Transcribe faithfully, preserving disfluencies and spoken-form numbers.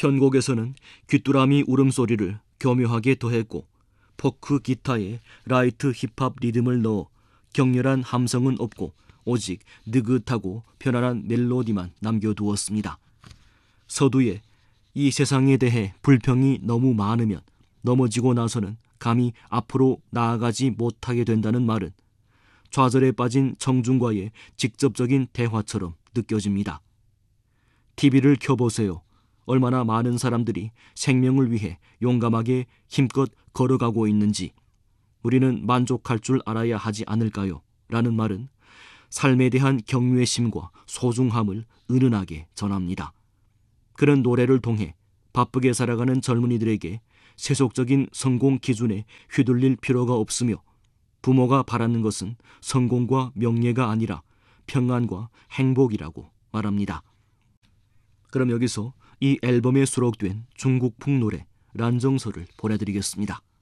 편곡에서는 귀뚜라미 울음소리를 교묘하게 더했고 포크 기타에 라이트 힙합 리듬을 넣어 격렬한 함성은 없고 오직 느긋하고 편안한 멜로디만 남겨두었습니다. 서두에 이 세상에 대해 불평이 너무 많으면 넘어지고 나서는 감히 앞으로 나아가지 못하게 된다는 말은 좌절에 빠진 청중과의 직접적인 대화처럼 느껴집니다. 티비를 켜보세요. 얼마나 많은 사람들이 생명을 위해 용감하게 힘껏 걸어가고 있는지 우리는 만족할 줄 알아야 하지 않을까요? 라는 말은 삶에 대한 경외심과 소중함을 은은하게 전합니다. 그런 노래를 통해 바쁘게 살아가는 젊은이들에게 세속적인 성공 기준에 휘둘릴 필요가 없으며 부모가 바라는 것은 성공과 명예가 아니라 평안과 행복이라고 말합니다. 그럼 여기서 이 앨범에 수록된 중국풍 노래 란정서를 보내드리겠습니다.